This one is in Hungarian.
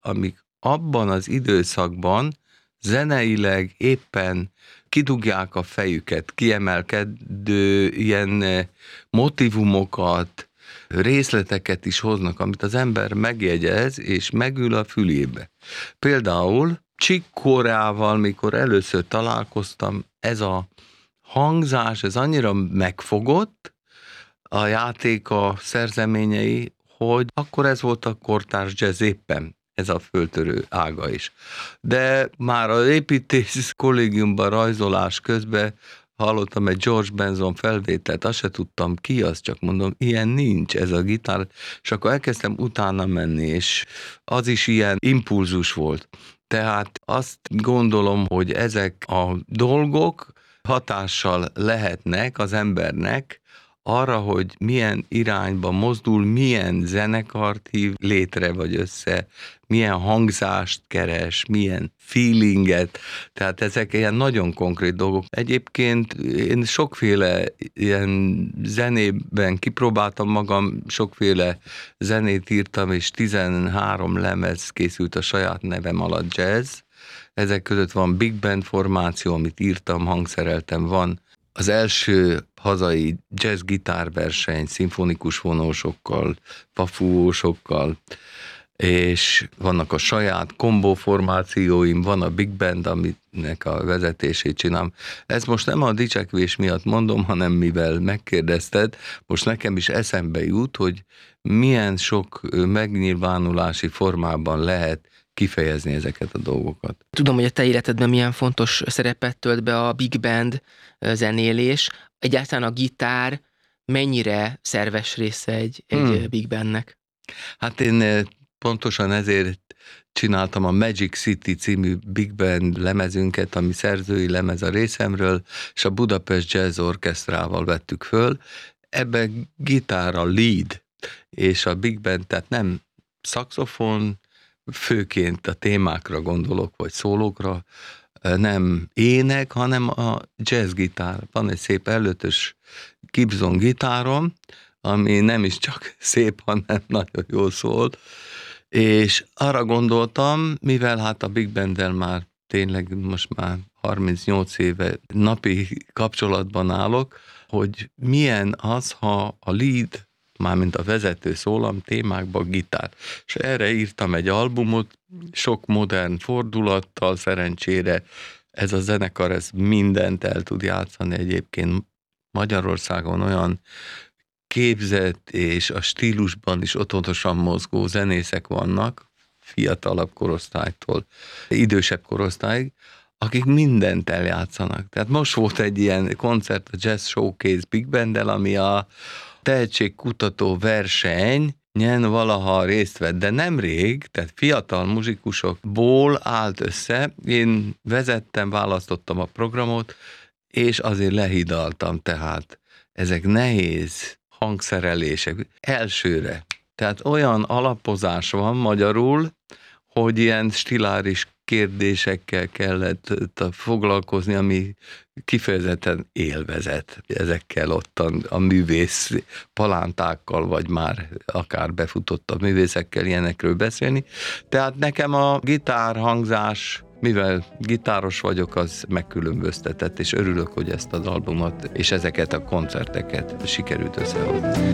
amik abban az időszakban zeneileg éppen kidugják a fejüket, kiemelkedő ilyen motivumokat, részleteket is hoznak, amit az ember megjegyez, és megül a fülébe. Például Chick Coreával, mikor először találkoztam, ez a hangzás, ez annyira megfogott, a játéka szerzeményei, hogy akkor ez volt a kortárs jazz éppen, ez a föltörő ága is. De már az építész kollégiumban rajzolás közben hallottam egy George Benson felvételt, azt se tudtam ki, azt csak mondom, ilyen nincs ez a gitár, és akkor elkezdtem utána menni, és az is ilyen impulzus volt. Tehát azt gondolom, hogy ezek a dolgok hatással lehetnek az embernek arra, hogy milyen irányba mozdul, milyen zenekart hív létre vagy össze, milyen hangzást keres, milyen feelinget, tehát ezek ilyen nagyon konkrét dolgok. Egyébként én sokféle ilyen zenében kipróbáltam magam, sokféle zenét írtam, és 13 lemez készült a saját nevem alatt jazz. Ezek között van big band formáció, amit írtam, hangszereltem, van az első hazai jazz gitárverseny szimfonikus vonósokkal, fafúvósokkal, és vannak a saját kombóformációim, van a big band, aminek a vezetését csinálom. Ez most nem a dicsekvés miatt mondom, hanem mivel megkérdezted, most nekem is eszembe jut, hogy milyen sok megnyilvánulási formában lehet kifejezni ezeket a dolgokat. Tudom, hogy a te életedben milyen fontos szerepet tölt be a big band zenélés. Egyáltalán a gitár mennyire szerves része egy big bandnek? Hát én pontosan ezért csináltam a Magic City című big band lemezünket, ami szerzői lemez a részemről, és a Budapest Jazz Orchestrával vettük föl. Ebbe gitár a lead, és a big band, tehát nem szaxofon, főként a témákra gondolok, vagy szólókra, nem ének, hanem a jazzgitár. Van egy szép előtös Gibson gitárom, ami nem is csak szép, hanem nagyon jól szól, és arra gondoltam, mivel hát a Big Banddel már tényleg most már 38 éve napi kapcsolatban állok, hogy milyen az, ha a lead, mármint a vezető szólam témákban gitár. És erre írtam egy albumot, sok modern fordulattal, szerencsére ez a zenekar, ez mindent el tud játszani egyébként. Magyarországon olyan képzett és a stílusban is otthonosan mozgó zenészek vannak, fiatalabb korosztálytól idősebb korosztályig, akik mindent eljátszanak. Tehát most volt egy ilyen koncert, a Jazz Showcase Big Banddel, ami a tehetségkutató versenyen valaha részt vett, de nemrég, tehát fiatal muzsikusokból állt össze. Én vezettem, választottam a programot, és azért lehidaltam, tehát ezek nehéz hangszerelések elsőre. Tehát olyan alapozás van magyarul, hogy ilyen stiláris kérdésekkel kellett foglalkozni, ami kifejezetten élvezet. Ezekkel ott a művész palántákkal, vagy már akár befutott a művészekkel ilyenekről beszélni. Tehát nekem a gitárhangzás, mivel gitáros vagyok, az megkülönböztetett, és örülök, hogy ezt az albumot és ezeket a koncerteket sikerült összehozni.